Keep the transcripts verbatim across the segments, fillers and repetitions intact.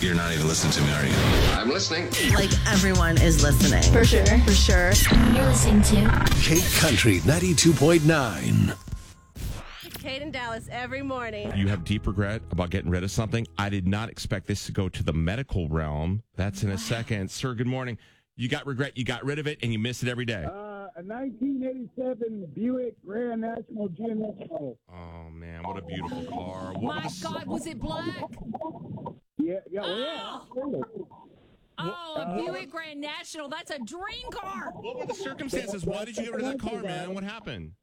You're not even listening to me, are you? I'm listening. Like, everyone is listening. For sure. For sure. You're listening to Kate Country ninety-two point nine. Kate and Dallas every morning. You have deep regret about getting rid of something. I did not expect this to go to the medical realm. That's in a second. Sir, good morning. You got regret. You got rid of it, and you miss it every day. Uh, a nineteen eighty-seven Buick Grand National G M S. Oh, man. What a beautiful car. What My was- God, was it black? Yeah, yeah, well, yeah. Oh, oh a Buick Grand National. That's a dream car. What were the circumstances? Why did you get rid of that car, man? What happened?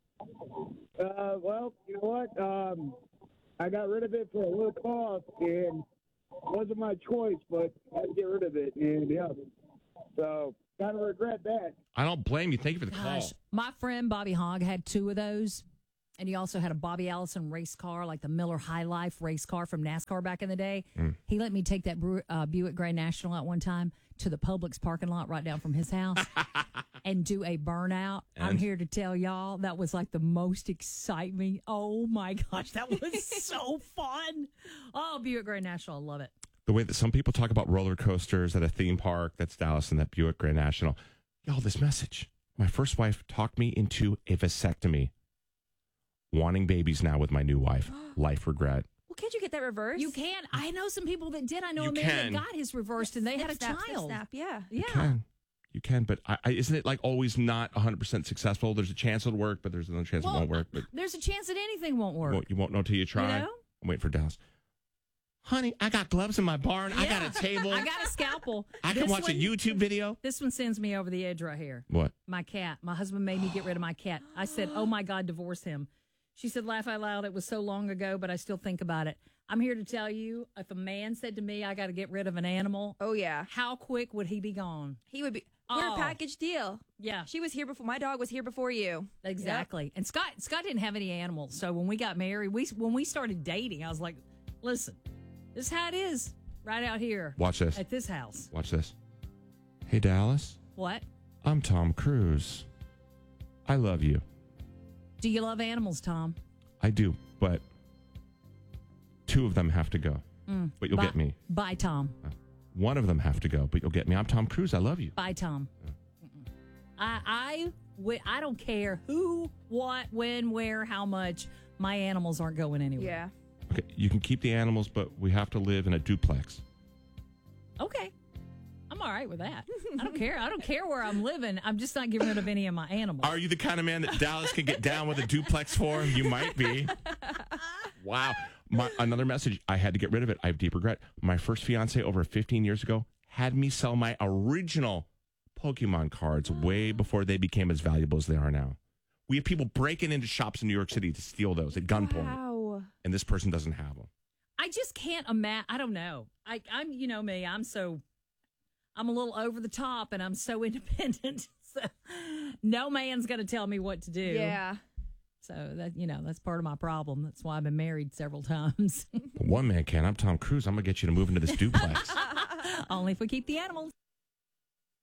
Uh, well, you know what? Um, I got rid of it for a little cost, and it wasn't my choice, but I had to get rid of it, and yeah. So, kind of regret that. I don't blame you. Thank you for the Gosh, call. my friend Bobby Hogg had two of those. And he also had a Bobby Allison race car, like the Miller High Life race car from NASCAR back in the day. Mm. He let me take that Brew, uh, Buick Grand National out one time to the Publix parking lot right down from his house and do a burnout. And? I'm here to tell y'all that was like the most exciting. Oh, my gosh. That was so fun. Oh, Buick Grand National. I love it. The way that some people talk about roller coasters at a theme park, that's Dallas and that Buick Grand National. Y'all, this message. My first wife talked me into a vasectomy. Wanting babies now with my new wife. Life regret. Well, can't you get that reversed? You can. I know some people that did. I know You a man can. that got his reversed and they Snip, had a snap, snip, child. snap, yeah. Yeah. You can. You can, but I, I, isn't it like always not one hundred percent successful? There's a chance it'll work, but there's another chance Well, it won't work. But there's a chance that anything won't work. won't- you won't know till you try. You know? I'm waiting for Dallas. Honey, I got gloves in my barn. I got a table. I got a scalpel. I can This watch a one- YouTube video. This one sends me over the edge right here. What? My cat. My husband made me get rid of my cat. I said, oh, my God, divorce him. She said, laugh out loud. It was so long ago, but I still think about it. I'm here to tell you, if a man said to me, I got to get rid of an animal, Oh, yeah. how quick would he be gone? He would be. We're Oh. a package deal. Yeah, She was here before. My dog was here before you. exactly. And Scott Scott didn't have any animals. So when we got married, we when we started dating, I was like, listen, this is how it is right out here Watch this. at this house. Watch this. Hey, Dallas. What? I'm Tom Cruise. I love you. Do you love animals, Tom? I do, but two of them have to go. Mm. But you'll Bye- get me. Bye, Tom. One of them have to go, but you'll get me. I'm Tom Cruise. I love you. Bye, Tom. Mm-mm. I, I, wi- I don't care who, what, when, where, how much. My animals aren't going anywhere. Yeah. Okay, you can keep the animals, but we have to live in a duplex. Okay. I'm all right with that. I don't care. I don't care where I'm living. I'm just not getting rid of any of my animals. Are you the kind of man that Dallas can get down with a duplex for? You might be. Wow. My, another message. I had to get rid of it. I have deep regret. My first fiance over fifteen years ago had me sell my original Pokemon cards way before they became as valuable as they are now. We have people breaking into shops in New York City to steal those at gunpoint. Wow. And this person doesn't have them. I just can't imagine. I don't know. I, I'm, you know me, I'm so, I'm a little over the top and I'm so independent. So no man's going to tell me what to do. Yeah. So that, you know, that's part of my problem. That's why I've been married several times. One man can. I'm Tom Cruise. I'm going to get you to move into this duplex. Only if we keep the animals.